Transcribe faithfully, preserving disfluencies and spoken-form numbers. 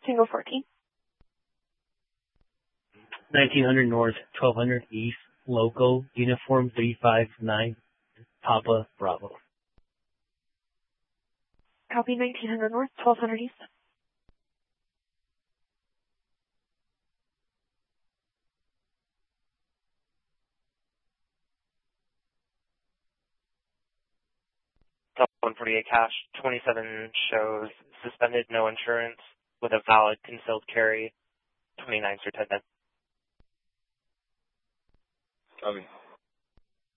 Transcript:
Tango fourteen. nineteen hundred North, twelve hundred East, Loco, Uniform three five nine, Papa Bravo. Copy nineteen hundred North, twelve hundred East. one forty-eight cash, twenty-seven shows suspended, no insurance, with a valid concealed carry, twenty-nine Sir Ted. Copy.